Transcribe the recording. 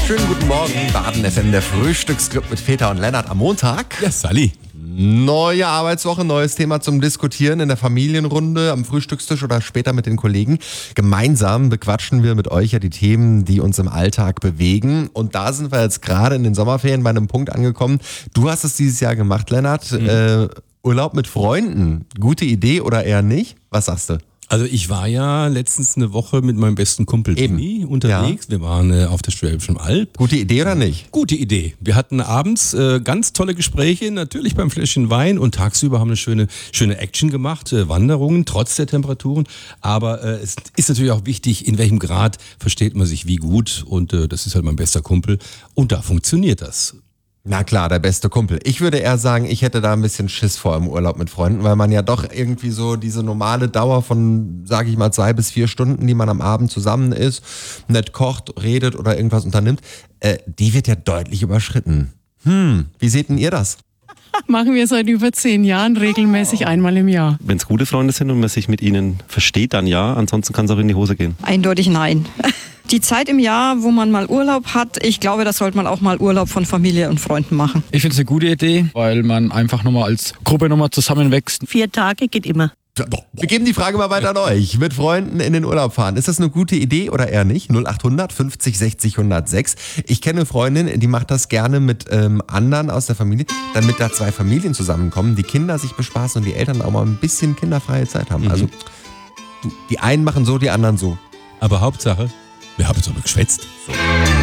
Schönen guten Morgen, Baden FM, der Frühstücksclub mit Peter und Lennart am Montag. Ja, Sally. Neue Arbeitswoche, neues Thema zum Diskutieren in der Familienrunde, am Frühstückstisch oder später mit den Kollegen. Gemeinsam bequatschen wir mit euch ja die Themen, die uns im Alltag bewegen. Und da sind wir jetzt gerade in den Sommerferien bei einem Punkt angekommen. Du hast es dieses Jahr gemacht, Lennart. Urlaub mit Freunden. Gute Idee oder eher nicht? Was sagst du? Also ich war ja letztens eine Woche mit meinem besten Kumpel Benny unterwegs. Ja. Wir waren auf der Schwäbischen Alb. Gute Idee oder nicht? Gute Idee. Wir hatten abends ganz tolle Gespräche, natürlich beim Fläschchen Wein, und tagsüber haben wir schöne Action gemacht, Wanderungen trotz der Temperaturen. Aber es ist natürlich auch wichtig, in welchem Grad versteht man sich wie gut, und das ist halt mein bester Kumpel, und da funktioniert das. Na klar, der beste Kumpel. Ich würde eher sagen, ich hätte da ein bisschen Schiss vor im Urlaub mit Freunden, weil man ja doch irgendwie so diese normale Dauer von, sage ich mal, 2 bis 4 Stunden, die man am Abend zusammen ist, nett kocht, redet oder irgendwas unternimmt, die wird ja deutlich überschritten. Wie seht denn ihr das? Machen wir seit über 10 Jahren regelmäßig einmal im Jahr. Wenn es gute Freunde sind und man sich mit ihnen versteht, dann ja. Ansonsten kann es auch in die Hose gehen. Eindeutig nein. Die Zeit im Jahr, wo man mal Urlaub hat, ich glaube, da sollte man auch mal Urlaub von Familie und Freunden machen. Ich finde es eine gute Idee, weil man einfach nochmal als Gruppe nochmal zusammenwächst. 4 Tage geht immer. Wir geben die Frage mal weiter an euch. Mit Freunden in den Urlaub fahren. Ist das eine gute Idee oder eher nicht? 0800 50 60 106. Ich kenne eine Freundin, die macht das gerne mit anderen aus der Familie, damit da 2 Familien zusammenkommen, die Kinder sich bespaßen und die Eltern auch mal ein bisschen kinderfreie Zeit haben. Also die einen machen so, die anderen so. Aber Hauptsache, wir haben jetzt aber geschwätzt.